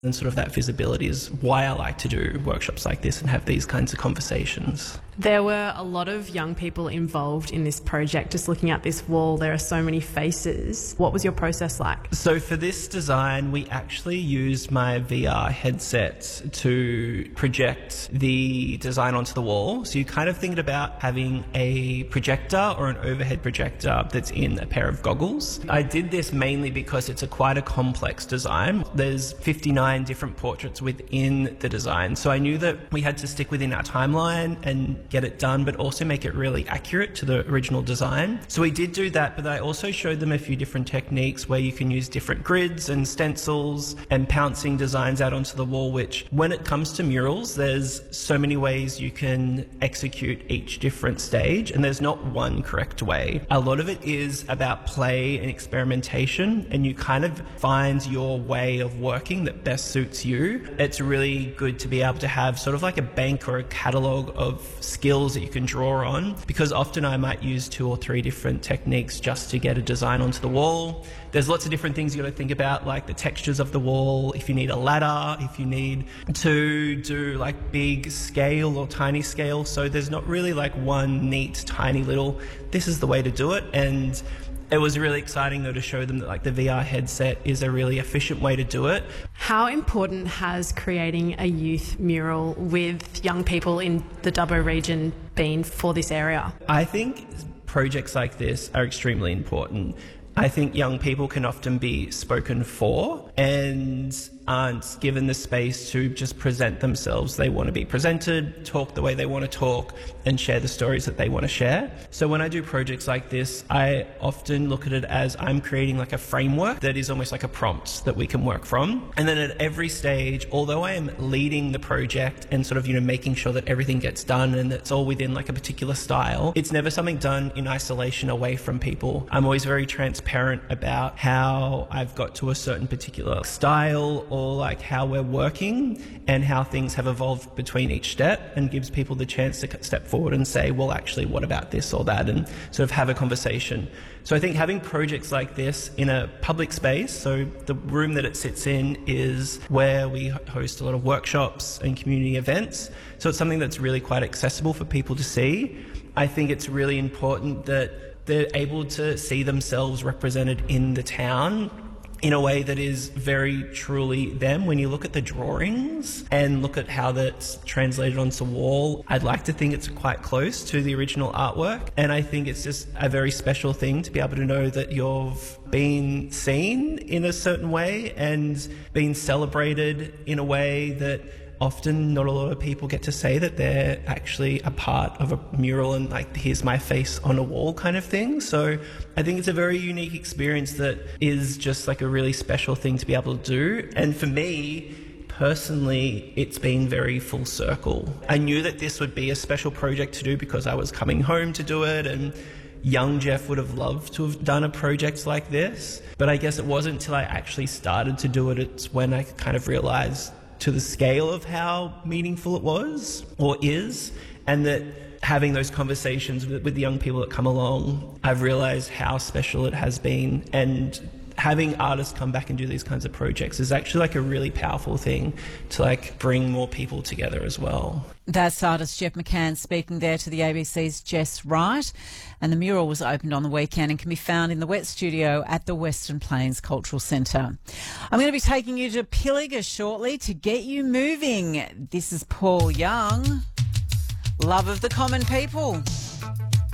And sort of that visibility is why I like to do workshops like this and have these kinds of conversations. There were a lot of young people involved in this project. Just looking at this wall, there are so many faces. What was your process like? So for this design, we actually used my VR headset to project the design onto the wall. So you kind of think about having a projector or an overhead projector that's in a pair of goggles. I did this mainly because it's quite a complex design. There's 59 different portraits within the design. So I knew that we had to stick within our timeline and get it done, but also make it really accurate to the original design. So we did do that, but I also showed them a few different techniques where you can use different grids and stencils and pouncing designs out onto the wall, which when it comes to murals, there's so many ways you can execute each different stage, and there's not one correct way. A lot of it is about play and experimentation, and you kind of find your way of working that best suits you. It's really good to be able to have sort of like a bank or a catalogue of skills that you can draw on, because often I might use 2 or 3 different techniques just to get a design onto the wall. There's lots of different things you got to think about, like the textures of the wall, if you need a ladder, if you need to do like big scale or tiny scale. So there's not really like one neat, tiny little, this is the way to do it. And it was really exciting though to show them that like the VR headset is a really efficient way to do it. How important has creating a youth mural with young people in the Dubbo region been for this area? I think projects like this are extremely important. I think young people can often be spoken for and aren't given the space to just present themselves. They want to be presented, talk the way they want to talk, and share the stories that they want to share. So when I do projects like this, I often look at it as I'm creating like a framework that is almost like a prompt that we can work from. And then at every stage, although I am leading the project and sort of, making sure that everything gets done and it's all within like a particular style, it's never something done in isolation away from people. I'm always very transparent about how I've got to a certain particular style or like how we're working and how things have evolved between each step, and gives people the chance to step forward and say, well, actually, what about this or that, and sort of have a conversation. So I think having projects like this in a public space, so the room that it sits in is where we host a lot of workshops and community events. So it's something that's really quite accessible for people to see. I think it's really important that they're able to see themselves represented in the town in a way that is very truly them. When you look at the drawings and look at how that's translated onto wall, I'd like to think it's quite close to the original artwork. And I think it's just a very special thing to be able to know that you've been seen in a certain way and been celebrated in a way that often not a lot of people get to say that they're actually a part of a mural and like, here's my face on a wall kind of thing. So I think it's a very unique experience that is just like a really special thing to be able to do. And for me, personally, it's been very full circle. I knew that this would be a special project to do because I was coming home to do it, and young Jeff would have loved to have done a project like this. But I guess it wasn't until I actually started to do it, it's when I kind of realised to the scale of how meaningful it was or is, and that having those conversations with the young people that come along, I've realised how special it has been. And having artists come back and do these kinds of projects is actually like a really powerful thing to like bring more people together as well. That's artist Jeff McCann speaking there to the ABC's Jess Wright. And the mural was opened on the weekend and can be found in the Wet Studio at the Western Plains Cultural Centre. I'm going to be taking you to Pilliga shortly to get you moving. This is Paul Young, Love of the Common People.